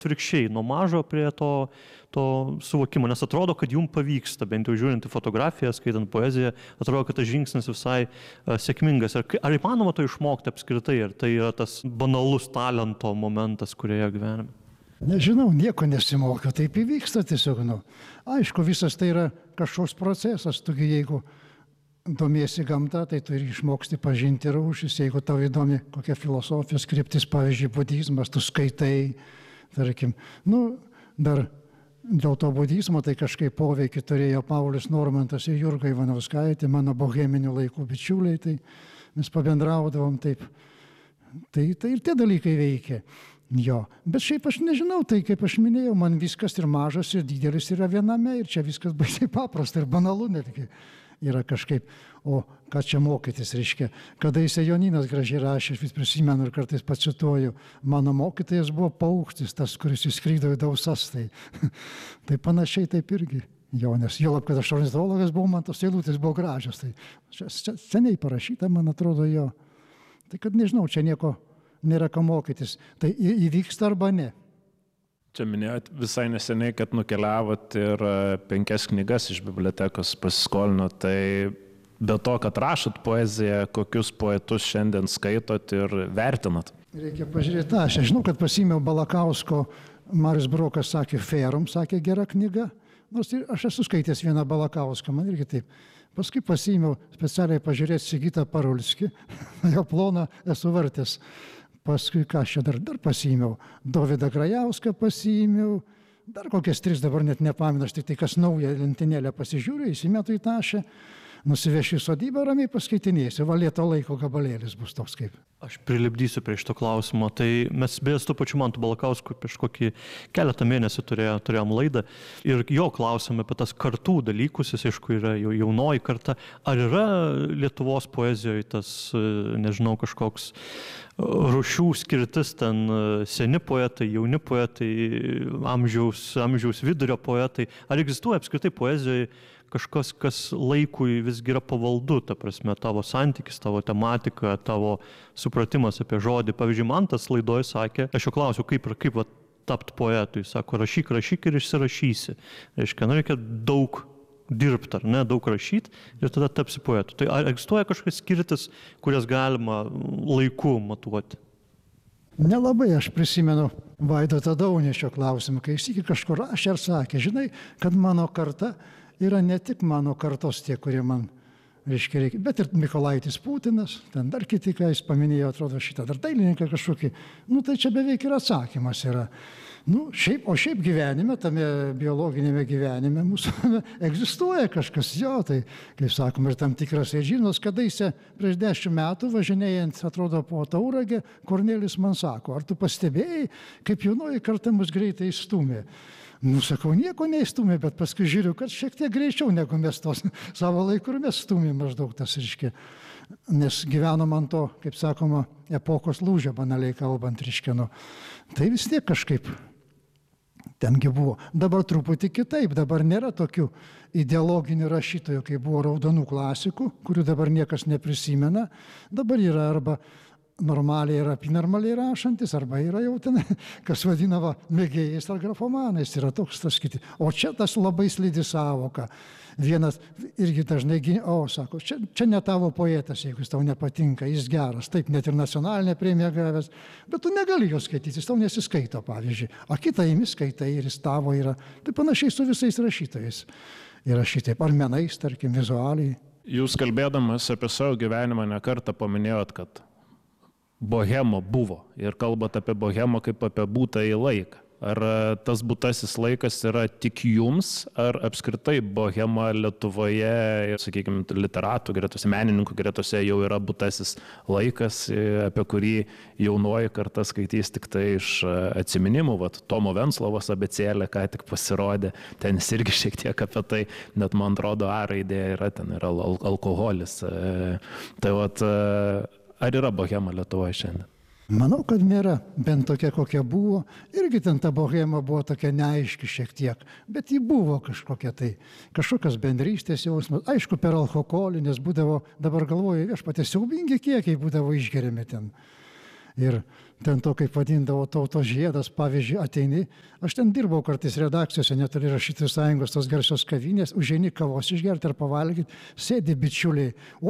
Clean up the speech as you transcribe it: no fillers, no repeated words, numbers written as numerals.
atvirkščiai, nuo mažo prie to suvokimo, nes atrodo, kad jums pavyksta, bent jau žiūrint į fotografiją, skaitant poeziją, atrodo, kad tas žingsnis visai sėkmingas. Ar įmanoma to išmokti apskritai, ar tai yra tas banalus talento momentas, kurioje gyvename? Nežinau, nieko nesimokiau, taip įvyksta tiesiog. Aišku, visas tai yra kažkoks procesas, tu jeigu domiesi gamta, tai turi išmoksti pažinti rūšis, jeigu tau įdomi kokia filosofijos kryptis, pavyzdžiui, budizmas, tu skaitai, tarkim, dar dėl to budizmo tai kažkaip poveikį turėjo Paulius Normantas ir Jurga Ivanauskaitė, mano boheminių laikų bičiuliai, tai mes pabendraudavom taip. Tai ir tie dalykai veikia. Jo, bet šiaip aš nežinau, tai kaip aš minėjau, man viskas ir mažas, ir didelis yra viename, ir čia viskas baisiai paprasta ir banalu netgi yra kažkaip. O ką čia mokytis, reiškia, kada Joninas gražiai rašė, aš vis prisimenu ir kartais pacituoju, mano mokytojas buvo paukštis, tas, kuris įskrido į dausas, tai panašiai taip irgi. Jo, nes juolab, kad aš ornitologas buvau, man tos eilutės buvo gražios, tai čia seniai parašyta, man atrodo, jo. Tai kad nežinau, čia nieko nėra ką mokytis, tai įvyksta arba ne. Čia minėjot visai neseniai, kad nukeliavot ir 5 knygas iš bibliotekos pasiskolinot, tai be to, kad rašot poeziją, kokius poetus šiandien skaitot ir vertinat? Reikia pažiūrėti, aš žinau, kad pasiėmiau Balakausko, Marius Burokas sakė, Ferum, sakė, gera knyga, nors aš esu skaitęs vieną Balakauską, man irgi taip. Paskui pasiėmiau specialiai pažiūrėti Sigitą Parulskį, jo ploną esu vartęs. Paskui ką aš čia dar pasiėmiau, Dovydą Grajauską pasiėmiau, dar kokias 3 dabar net nepamenu, aš tik tai kas naują lentynėlę pasižiūriu, įsimetu į tašę, nusivešiu į sodybą, ramiai paskaitinėsiu, valėto laiko gabalėlis bus toks kaip. Aš prilipdysiu prie šito klausimo, tai mes beje su tuo pačiu Mantu Balakausku prieš kokį keletą mėnesių turėjom laidą ir jo klausėme apie tas kartų dalykus, jis aišku yra jaunoji karta, ar yra Lietuvos poezijoje tas, nežinau, kažkoks rūšių skirtis, ten seni poetai, jauni poetai, amžiaus vidurio poetai, ar egzistuoja apskritai poezijoje kažkas, kas laikui visgi yra pavaldu, ta prasme, tavo santykis, tavo tematika, tavo supratimas apie žodį. Pavyzdžiui, Mantas laidoje sakė, aš jo klausiau, kaip tapti poetu, jis sako, rašyk ir išsirašysi. Reiškia, daug dirbti, ar ne, daug rašyti ir tada tapsi poetu. Tai ar egzistuoja kažkas skirtis, kurias galima laiku matuoti? Nelabai aš prisimenu Vaidotą Daunešio klausimą, kai jis iki kažkur rašė ir sakė, žinai, kad mano karta yra ne tik mano kartos tie, kurie man, reiškia, reikia, bet ir Mykolaitis Putinas, ten dar kiti, ką jis paminėjo, atrodo šitą, dar dailininką kažkokį, tai čia beveik ir atsakymas yra. Šiaip gyvenime, tame biologinėme gyvenime mūsų egzistuoja kažkas, jo, tai, kaip sakom, ir tam tikras Ežinos, kadaise prieš 10 metų važinėjant, atrodo, po Tauragę, Kornelis man sako, ar tu pastebėjai, kaip jaunoji karta mus greitai įstumė? Sakau, nieko neįstumė, bet paskui žiūriu, kad šiek tiek greičiau negu mes tos savo laiku ir mes stumė maždaug tas, reiškia, nes gyvenom ant to, kaip sakoma, epokos lūžio, banaliai kalbant, reiškia, tai vis tiek kažkaip tengi buvo. Dabar truputį kitaip, dabar nėra tokių ideologinių rašytojų, kaip buvo raudonų klasikų, kurių dabar niekas neprisimena, dabar yra arba normaliai ir apinormaliai rašantis, arba yra jau ten, kas vadinama mėgėjais ar grafomanais, yra toks tas kiti. O čia tas labai slidi sąvoka. Vienas irgi dažnai, sako, čia ne tavo poetas, jeigu jis tau nepatinka, jis geras, taip, net ir nacionalinę premiją gavęs, bet tu negali jo skaityti, jis tau nesiskaito, pavyzdžiui. O kitą imi skaitai ir jis tavo yra. Tai panašiai su visais rašytojais. Yra šitaip, ar menais, tarkim, vizualiai. Jūs kalbėdamas apie savo gyvenimą nekartą paminėjot, kad bohema buvo ir kalbat apie bohemą kaip apie būtąjį laiką. Ar tas būtasis laikas yra tik jums, ar apskritai bohema Lietuvoje ir, sakykime, literatų gretose, menininkų gretose jau yra būtasis laikas, apie kurį jaunoji karta skaitys tik tai iš atsiminimų. Tomo Venclovos abėcėlė ką tik pasirodė, ten irgi šiek tiek apie tai, net man atrodo, A raidė yra, ten yra alkoholis. Tai ar yra bohema Lietuvoje šiandien? Manau, kad nėra, bent tokia, kokia buvo. Irgi ten ta bohema buvo tokia neaiški šiek tiek, bet ji buvo kažkokia tai, kažkokios bendrystės jausmas. Aišku, per alkoholį, nes būdavo, dabar galvoju, viešpatie, siaubingi kiekiai būdavo išgeriami ten. Ir ten to, kaip vadindavo, tautos žiedas, pavyzdžiui, ateini, aš ten dirbau kartais redakcijose, netoli rašytojų sąjungos, tos garsios kavinės, užeini kavos išgerti ar pavalgyti, sėdi bičiuliai,